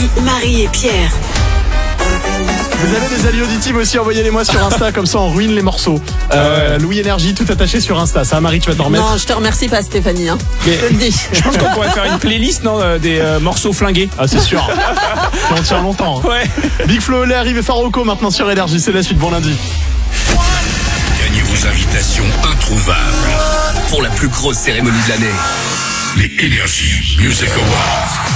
Énergie, Marie et Pierre. Vous avez des alliés auditifs aussi, envoyez-les-moi sur Insta, comme ça on ruine les morceaux. Louis Énergie, tout attaché sur Insta. Ça, Marie, tu vas t'en remettre? Non, je te remercie pas, Stéphanie. Hein. Mais Je te le dis. je pense qu'on pourrait faire une playlist, non, des morceaux flingués. Ah, c'est sûr. On tient longtemps. Hein. Ouais. Big Flo, Olé arrive et Farouko maintenant sur Énergie. C'est la suite. Bon lundi. Gagnez vos invitations introuvables pour la plus grosse cérémonie de l'année. Les Energy Music Awards.